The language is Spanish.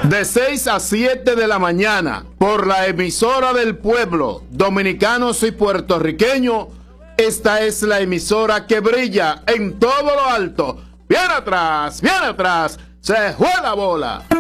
De 6 a 7 de la mañana, por la emisora del pueblo, dominicanos y puertorriqueños, esta es la emisora que brilla en todo lo alto. Bien atrás, se juega la bola.